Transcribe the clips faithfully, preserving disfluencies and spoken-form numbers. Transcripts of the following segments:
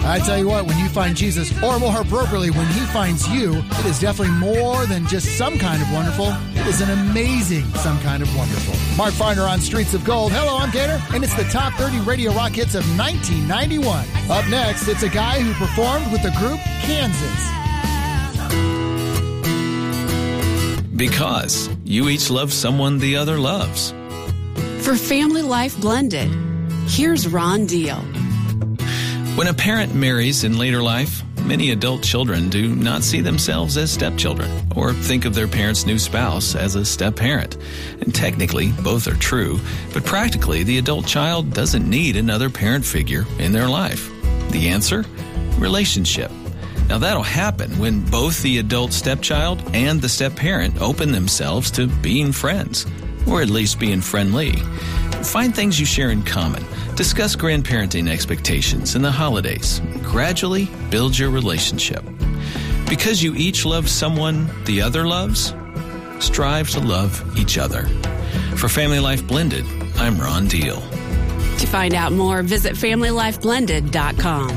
I tell you what, when you find Jesus, or more appropriately, when he finds you, it is definitely more than just some kind of wonderful. It is an amazing some kind of wonderful. Mark Farner on Streets of Gold. Hello, I'm Gator, and it's the top thirty radio rock hits of nineteen ninety-one. Up next, it's a guy who performed with the group Kansas. Because you each love someone the other loves. For Family Life Blended, here's Ron Deal. When a parent marries in later life, many adult children do not see themselves as stepchildren or think of their parent's new spouse as a step-parent. And technically, both are true, but practically, the adult child doesn't need another parent figure in their life. The answer? Relationship. Now, that'll happen when both the adult stepchild and the step-parent open themselves to being friends, or at least being friendly. Find things you share in common. Discuss grandparenting expectations and the holidays. Gradually build your relationship. Because you each love someone the other loves, strive to love each other. For Family Life Blended, I'm Ron Deal. To find out more, visit family life blended dot com.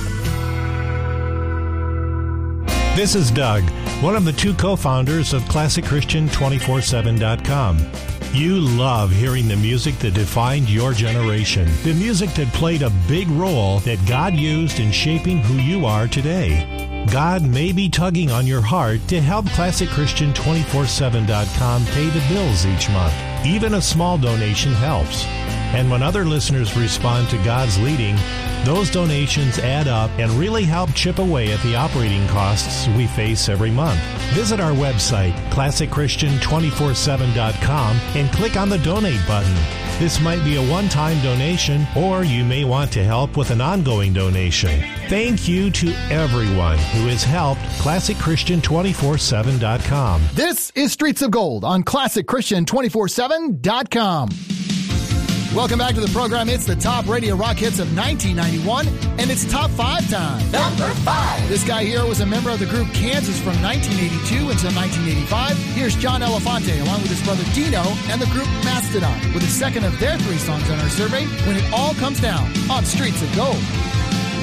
This is Doug, one of the two co-founders of Classic Christian two four seven dot com. You love hearing the music that defined your generation, the music that played a big role that God used in shaping who you are today. God may be tugging on your heart to help Classic Christian two four seven dot com pay the bills each month. Even a small donation helps. And when other listeners respond to God's leading, those donations add up and really help chip away at the operating costs we face every month. Visit our website, classic christian two four seven dot com, and click on the Donate button. This might be a one-time donation, or you may want to help with an ongoing donation. Thank you to everyone who has helped Classic Christian two four seven dot com. This is Streets of Gold on classic christian two four seven dot com. Welcome back to the program. It's the top radio rock hits of nineteen ninety-one, and it's top five time. Number five. This guy here was a member of the group Kansas from nineteen eighty-two until nineteen eighty-five. Here's John Elefante, along with his brother Dino, and the group Mastodon, with the second of their three songs on our survey, When It All Comes Down, on Streets of Gold.